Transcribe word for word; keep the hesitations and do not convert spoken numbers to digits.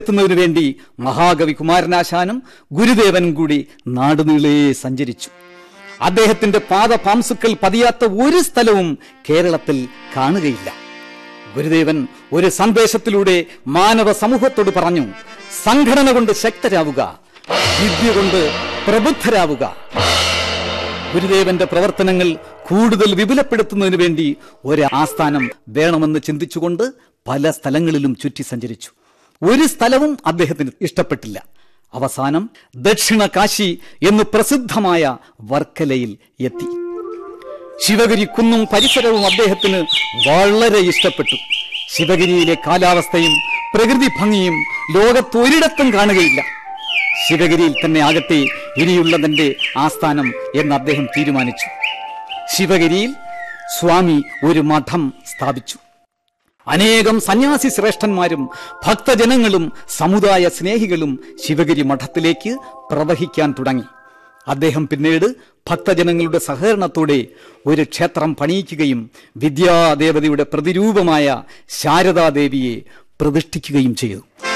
ത്തുന്നതിനു വേണ്ടി മഹാകവി കുമാരനാശാനും ഗുരുദേവനും കൂടി നാടുനീളെ സഞ്ചരിച്ചു. അദ്ദേഹത്തിന്റെ പാദപാംസുക്കൾ പതിയാത്ത ഒരു സ്ഥലവും കേരളത്തിൽ കാണുകയില്ല. ഗുരുദേവൻ ഒരു സന്ദേശത്തിലൂടെ മാനവ സമൂഹത്തോട് പറഞ്ഞു, സംഘടന കൊണ്ട് ശക്തരാവുക, വിദ്യ കൊണ്ട് പ്രബുദ്ധരാവുക. ഗുരുദേവന്റെ പ്രവർത്തനങ്ങൾ കൂടുതൽ വിപുലപ്പെടുത്തുന്നതിനു വേണ്ടി ഒരു ആസ്ഥാനം വേണമെന്ന് ചിന്തിച്ചുകൊണ്ട് പല സ്ഥലങ്ങളിലും ചുറ്റി സഞ്ചരിച്ചു. ഒരു സ്ഥലവും അദ്ദേഹത്തിന് ഇഷ്ടപ്പെട്ടില്ല. അവസാനം ദക്ഷിണ കാശി എന്ന് പ്രസിദ്ധമായ വർക്കലയിൽ എത്തി. ശിവഗിരി കുന്നും പരിസരവും അദ്ദേഹത്തിന് വളരെ ഇഷ്ടപ്പെട്ടു. ശിവഗിരിയിലെ കാലാവസ്ഥയും പ്രകൃതി ഭംഗിയും ലോകത്തൊരിടത്തും കാണുകയില്ല. ശിവഗിരിയിൽ തന്നെ ആകട്ടെ ഇനിയുള്ളതിന്റെ ആസ്ഥാനം എന്ന് അദ്ദേഹം തീരുമാനിച്ചു. ശിവഗിരിയിൽ സ്വാമി ഒരു മഠം സ്ഥാപിച്ചു. അനേകം സന്യാസി ശ്രേഷ്ഠന്മാരും ഭക്തജനങ്ങളും സമുദായ സ്നേഹികളും ശിവഗിരി മഠത്തിലേക്ക് പ്രവഹിക്കാൻ തുടങ്ങി. അദ്ദേഹം പിന്നീട് ഭക്തജനങ്ങളുടെ സഹകരണത്തോടെ ഒരു ക്ഷേത്രം പണിയിക്കുകയും വിദ്യാദേവതയുടെ പ്രതിരൂപമായ ശാരദാദേവിയെ പ്രതിഷ്ഠിക്കുകയും ചെയ്തു.